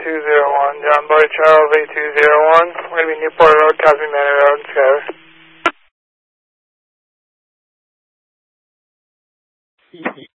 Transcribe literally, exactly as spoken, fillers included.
two zero one, John Boy Charles eight two zero one. We're going to be Newport Road, Cosby Manor Road, Skyler.